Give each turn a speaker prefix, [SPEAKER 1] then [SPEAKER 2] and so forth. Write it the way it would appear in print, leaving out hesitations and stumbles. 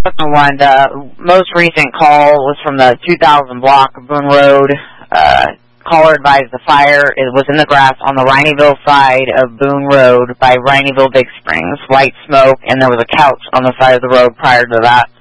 [SPEAKER 1] One, the most recent call was from the 2000 block of Boone Road. Caller advised the fire was in the grass on the Rineyville side of Boone Road by Rineyville Big Springs. White smoke, and there was a couch on the side of the road prior to that.